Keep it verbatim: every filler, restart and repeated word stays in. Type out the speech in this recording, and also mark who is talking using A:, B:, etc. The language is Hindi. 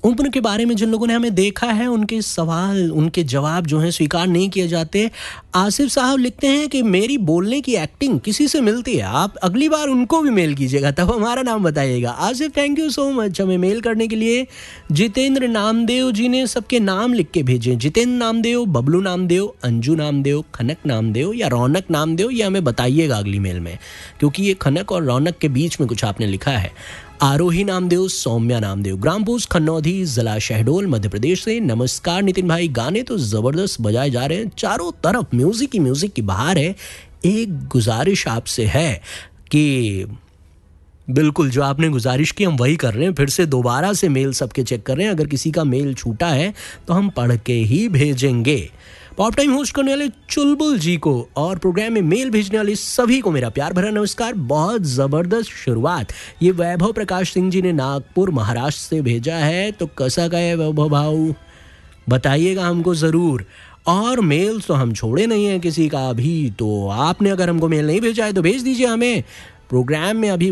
A: उम्र के बारे में जिन लोगों ने हमें देखा है, उनके सवाल, उनके जवाब जो हैं स्वीकार नहीं किए जाते। आसिफ साहब लिखते हैं कि मेरी बोलने की एक्टिंग किसी से मिलती है, आप अगली बार उनको भी मेल कीजिएगा, तब हमारा नाम बताइएगा। Asif thank you so much हमें मेल करने के लिए। जितेंद्र नामदेव जी ने सबके नाम लिख के भेजे। जितेंद्र नामदेव, बबलू नामदेव, अंजू नामदेव, खनक नामदेव या रौनक नामदेव, ये हमें बताइएगा अगली मेल में, क्योंकि ये खनक और रौनक के बीच में कुछ आपने लिखा है। आरोही नामदेव, सौम्या नामदेव, ग्राम पोस्ट खन्नौदी, जिला शहडोल, मध्य प्रदेश से। नमस्कार नितिन भाई, गाने तो ज़बरदस्त बजाए जा रहे हैं, चारों तरफ म्यूज़िक ही म्यूज़िक की बहार है। एक गुजारिश आपसे है कि बिल्कुल जो आपने गुजारिश की हम वही कर रहे हैं, फिर से दोबारा से मेल सबके चेक कर रहे हैं। अगर किसी का मेल छूटा है तो हम पढ़ के ही भेजेंगे। पॉप टाइम होस्ट करने वाले चुलबुल जी को और प्रोग्राम में मेल भेजने वाले सभी को मेरा प्यार भरा नमस्कार। बहुत ज़बरदस्त शुरुआत ये वैभव प्रकाश सिंह जी ने नागपुर महाराष्ट्र से भेजा है, तो कैसा गए वैभव भाऊ, बताइएगा हमको ज़रूर। और मेल तो हम छोड़े नहीं हैं किसी का अभी, तो आपने अगर हमको मेल नहीं भेजा है तो भेज दीजिए हमें। प्रोग्राम में अभी